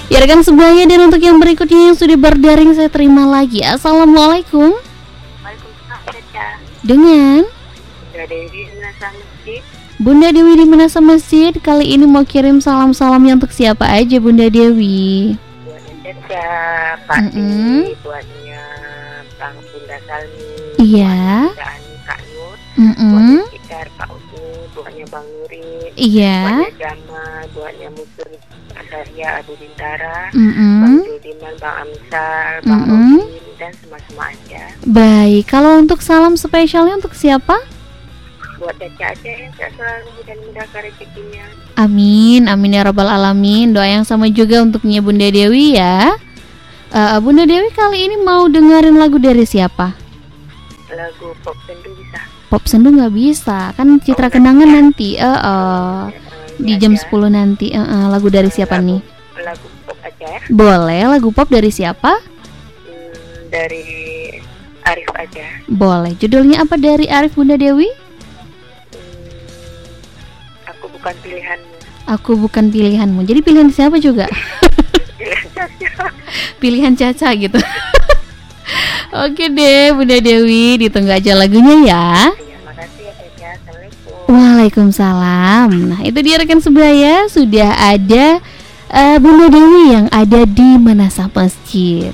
Ya rekan sebaya, dan untuk yang berikutnya yang sudah berdaring saya terima lagi. Assalamualaikum. Waalaikumsalam, Caca. Dengan Bunda Dewi Menasa Masjid. Bunda Dewi di Menasa Masjid. Kali ini mau kirim salam-salamnya untuk siapa aja Bunda Dewi? Buatnya Caca, Pak Dewi, buatnya Bang Bunda Salmi, Iya. buatnya Ani Kak Nur, buatnya Cikar Pak Uti, buatnya Bang Nurin, Iya. buatnya Jamal, buatnya Musul Pak Sarya, Abu Bintara, Bang Judiman, Bang Amsal, Bang Robin, dan semua aja. Baik, kalau untuk salam spesialnya untuk siapa? Buat Caca aja yang selalu mudah-mudahkan rezekinya. Amin, amin ya rabbal alamin. Doa yang sama juga untuknya Bunda Dewi ya. Bunda Dewi kali ini mau dengerin lagu dari siapa? Lagu pop sendu bisa. Pop sendu nggak bisa, kan Citra Kenangan nanti. Di jam 10 nanti. Lagu dari siapa nih? Lagu pop aja ya. Boleh, lagu pop dari siapa? Dari Arif aja. Boleh. Judulnya apa dari Arif Bunda Dewi? Aku bukan pilihanmu. Aku bukan pilihanmu. Jadi pilihan siapa juga? Pilihan Caca. Pilihan Caca gitu. Oke deh Bunda Dewi, ditunggu aja lagunya ya. Iya, makasih ya Caca. Assalamualaikum. Waalaikumsalam. Nah itu dia rekan sebaya, sudah ada Bunda Dewi yang ada di Menasa Masjid.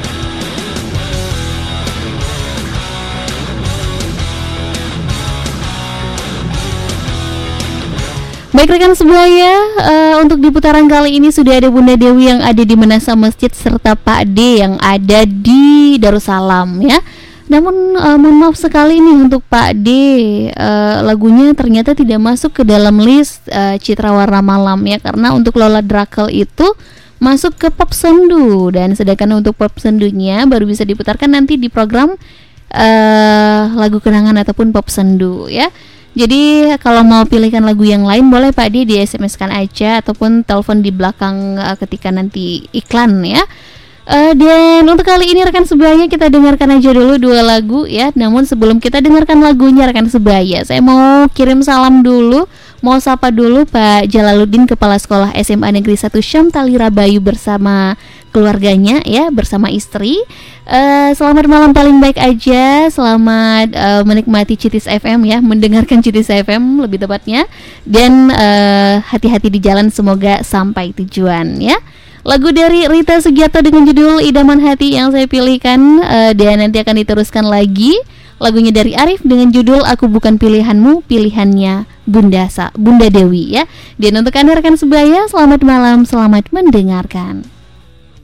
Baik rekan sebaya, untuk di putaran kali ini sudah ada Bunda Dewi yang ada di Menasa Masjid serta Pak D yang ada di Darussalam ya. Namun mohon maaf sekali nih untuk Pak D, lagunya ternyata tidak masuk ke dalam list Citra Warna Malam ya, karena untuk Lola Drakel itu masuk ke pop sendu, dan sedangkan untuk pop sendunya baru bisa diputarkan nanti di program lagu kenangan ataupun pop sendu ya. Jadi kalau mau pilihkan lagu yang lain boleh Pak D di SMS-kan aja ataupun telepon di belakang ketika nanti iklan ya. Dan untuk kali ini rekan sebaya kita dengarkan aja dulu 2 lagu ya. Namun sebelum kita dengarkan lagunya rekan sebaya, saya mau kirim salam dulu, mau sapa dulu Pak Jalaluddin, Kepala Sekolah SMA Negeri 1 Syamtali Rabayu bersama keluarganya ya, bersama istri. Selamat malam paling baik aja. Selamat menikmati Citis FM ya, mendengarkan Citis FM lebih tepatnya. Dan hati-hati di jalan, semoga sampai tujuan ya. Lagu dari Rita Sugiarto dengan judul Idaman Hati yang saya pilihkan, dan nanti akan diteruskan lagi lagunya dari Arif dengan judul Aku Bukan Pilihanmu, pilihannya Bunda Dewi ya. Dan untuk Anda rekan sebaya, selamat malam, selamat mendengarkan.